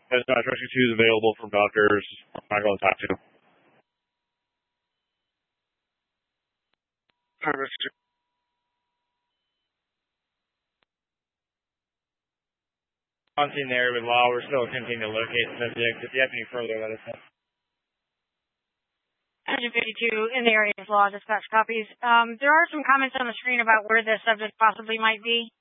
Dispatch Rescue 2 is available from doctors. I'm not going to talk to. Rescue. On scene there with law, we're still attempting to locate the subject. If you have any further, let us know. 152 in the area of law, dispatch copies. There are some comments on the screen about where the subject possibly might be.